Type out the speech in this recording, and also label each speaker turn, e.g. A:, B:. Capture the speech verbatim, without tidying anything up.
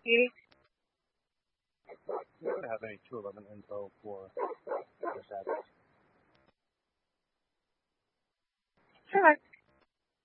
A: You
B: We don't have any two eleven info for the Savage.
A: sure.